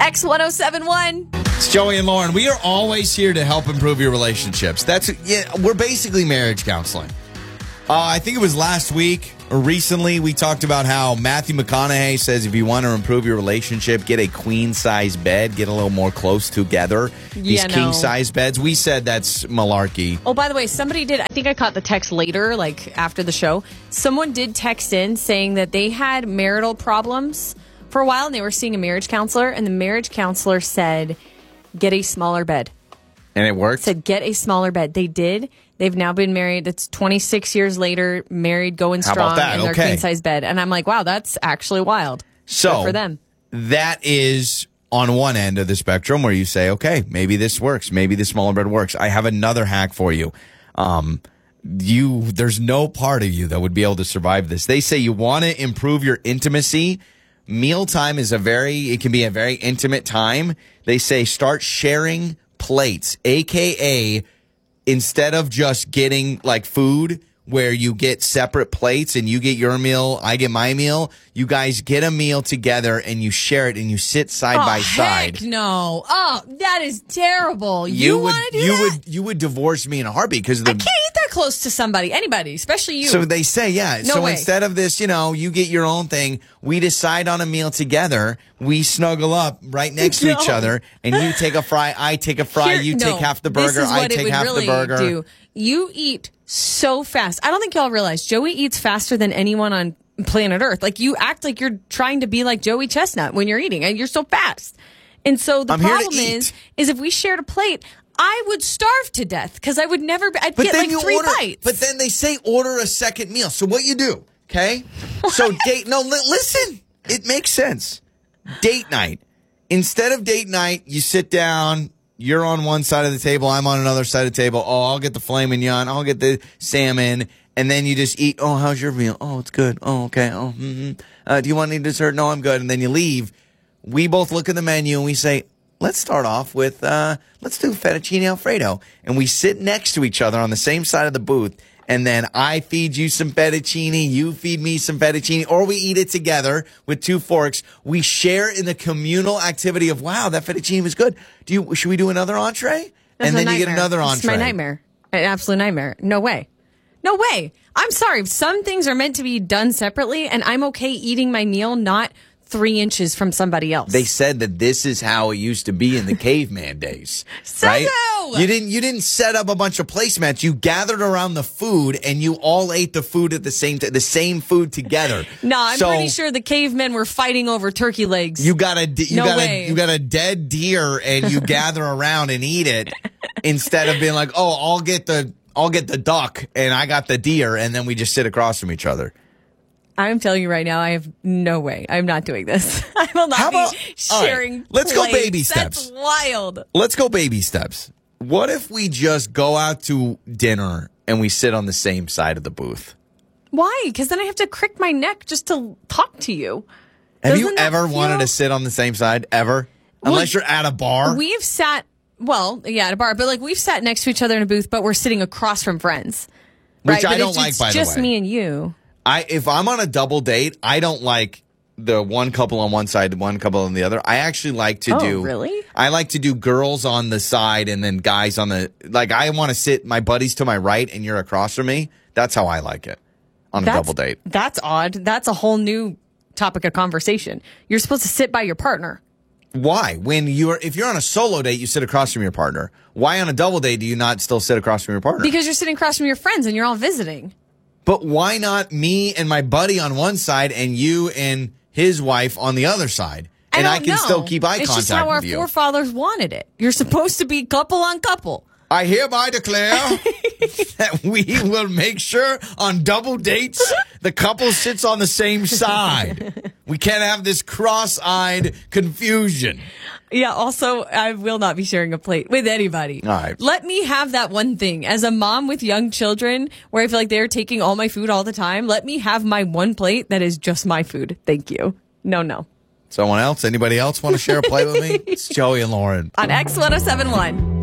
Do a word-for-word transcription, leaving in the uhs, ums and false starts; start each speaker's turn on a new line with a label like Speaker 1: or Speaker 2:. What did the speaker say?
Speaker 1: X ten seventy-one.
Speaker 2: It's Joey and Lauren. We are always here to help improve your relationships. That's yeah, we're basically marriage counseling. Uh, I think it was last week or recently we talked about how Matthew McConaughey says if you want to improve your relationship, get a queen-size bed, get a little more close together. These
Speaker 1: Yeah, no.
Speaker 2: king-size beds, we said that's malarkey.
Speaker 1: Oh, by the way, somebody did, I think I caught the text later, like after the show. Someone did text in saying that they had marital problems for a while and they were seeing a marriage counselor, and the marriage counselor said, get a smaller bed.
Speaker 2: And it worked?
Speaker 1: Said, get a smaller bed. They did. They've now been married. It's twenty-six years later, married, going
Speaker 2: How
Speaker 1: strong
Speaker 2: about that?
Speaker 1: in their
Speaker 2: Okay.
Speaker 1: queen-size bed. And I'm like, wow, that's actually wild.
Speaker 2: So
Speaker 1: Good for them.
Speaker 2: That is on one end of the spectrum where you say, okay, maybe this works. Maybe the smaller bed works. I have another hack for you. Um, you, there's no part of you that would be able to survive this. They say you want to improve your intimacy. Mealtime is a very, it can be a very intimate time. They say start sharing plates, A K A instead of just getting like food where you get separate plates and you get your meal, I get my meal, you guys get a meal together and you share it and you sit side
Speaker 1: oh,
Speaker 2: by
Speaker 1: heck
Speaker 2: side.
Speaker 1: no. Oh, that is terrible. You,
Speaker 2: would
Speaker 1: want to do
Speaker 2: you
Speaker 1: that?
Speaker 2: would you would divorce me in a heartbeat because the
Speaker 1: I can't eat that close to somebody, anybody, especially you.
Speaker 2: So they say, yeah.
Speaker 1: No
Speaker 2: so
Speaker 1: way.
Speaker 2: instead of this, you know, you get your own thing, we decide on a meal together. We snuggle up right next to
Speaker 1: No.
Speaker 2: each other, and you take a fry, I take a fry,
Speaker 1: Here-
Speaker 2: you
Speaker 1: no,
Speaker 2: take half the burger,
Speaker 1: this is
Speaker 2: I
Speaker 1: what it
Speaker 2: take
Speaker 1: would
Speaker 2: half
Speaker 1: really
Speaker 2: the burger.
Speaker 1: Do. You eat so fast. I don't think y'all realize Joey eats faster than anyone on planet Earth. Like, you act like you're trying to be like Joey Chestnut when you're eating, and you're so fast. And so the
Speaker 2: I'm here to
Speaker 1: problem
Speaker 2: eat.
Speaker 1: is, is if we shared a plate, I would starve to death because I would never. Be, I'd
Speaker 2: But
Speaker 1: get
Speaker 2: then
Speaker 1: like
Speaker 2: you
Speaker 1: three
Speaker 2: order,
Speaker 1: bites.
Speaker 2: but then they say order a second meal. So what you do, okay? So date, no, li- listen, it makes sense. Date night. Instead of date night, you sit down, you're on one side of the table, I'm on another side of the table. Oh, I'll get the filet mignon, I'll get the salmon, and then you just eat. Oh, how's your meal? Oh, it's good. Oh, okay. Oh, mm-hmm. uh, do you want any dessert? No, I'm good. And then you leave. We both look at the menu and we say, let's start off with, uh, let's do fettuccine Alfredo. And we sit next to each other on the same side of the booth. And then I feed you some fettuccine, you feed me some fettuccine, or we eat it together with two forks. We share in the communal activity of, wow, that fettuccine was good. Do you, should we do another entree?
Speaker 1: That's
Speaker 2: and
Speaker 1: a
Speaker 2: then you get
Speaker 1: nightmare.
Speaker 2: another
Speaker 1: It's
Speaker 2: entree.
Speaker 1: my nightmare. An absolute nightmare. No way. No way. I'm sorry. Some things are meant to be done separately, and I'm okay eating my meal not three inches from somebody else.
Speaker 2: They said that this is how it used to be in the caveman days,
Speaker 1: So
Speaker 2: right?
Speaker 1: no!
Speaker 2: You didn't you didn't set up a bunch of placemats. You gathered around the food and you all ate the food at the same t- the same food together.
Speaker 1: No, I'm
Speaker 2: So
Speaker 1: pretty sure the cavemen were fighting over turkey legs.
Speaker 2: You got a d- you
Speaker 1: No
Speaker 2: got
Speaker 1: way.
Speaker 2: a you got a dead deer and you gather around and eat it instead of being like, "Oh, I'll get the I'll get the duck and I got the deer," and then we just sit across from each other.
Speaker 1: I'm telling you right now, I have no way. I'm not doing this. I will not
Speaker 2: How about-
Speaker 1: be
Speaker 2: all right,
Speaker 1: sharing.
Speaker 2: let's go
Speaker 1: plates.
Speaker 2: baby steps.
Speaker 1: That's wild.
Speaker 2: Let's go baby steps. What if we just go out to dinner and we sit on the same side of the booth?
Speaker 1: Why? Because then I have to crick my neck just to talk to you.
Speaker 2: Have you
Speaker 1: Doesn't that
Speaker 2: ever wanted
Speaker 1: feel-
Speaker 2: to sit on the same side ever?
Speaker 1: Well,
Speaker 2: Unless you're at a bar.
Speaker 1: We've sat, well, yeah, at a bar, but like we've sat next to each other in a booth, but we're sitting across from friends.
Speaker 2: Which
Speaker 1: right?
Speaker 2: I
Speaker 1: But
Speaker 2: don't
Speaker 1: it's,
Speaker 2: like,
Speaker 1: it's
Speaker 2: by the
Speaker 1: just
Speaker 2: way.
Speaker 1: me and you.
Speaker 2: I if I'm on a double date, I don't like the one couple on one side, one couple on the other. I actually like to
Speaker 1: Oh,
Speaker 2: do
Speaker 1: really?
Speaker 2: I like to do girls on the side and then guys on the like I want to sit my buddies to my right and you're across from me. That's how I like it on a
Speaker 1: That's,
Speaker 2: double date.
Speaker 1: That's odd. That's a whole new topic of conversation. You're supposed to sit by your partner.
Speaker 2: Why? When you're if you're on a solo date, you sit across from your partner. Why on a double date do you not still sit across from your partner?
Speaker 1: Because you're sitting across from your friends and you're all visiting.
Speaker 2: But why not me and my buddy on one side and you and his wife on the other side? And
Speaker 1: I,
Speaker 2: I,
Speaker 1: don't
Speaker 2: can
Speaker 1: know.
Speaker 2: still keep eye
Speaker 1: it's
Speaker 2: contact
Speaker 1: just how our
Speaker 2: with you.
Speaker 1: forefathers wanted it. You're supposed to be couple on couple.
Speaker 2: I hereby declare that we will make sure on double dates the couple sits on the same side. We can't have this cross-eyed confusion.
Speaker 1: Yeah, also, I will not be sharing a plate with anybody.
Speaker 2: All right.
Speaker 1: Let me have that one thing. As a mom with young children, where I feel like they're taking all my food all the time, let me have my one plate that is just my food. Thank you. No, no.
Speaker 2: Someone else? Anybody else want to share a plate with me? It's Joey and Lauren.
Speaker 1: On X ten seventy-one.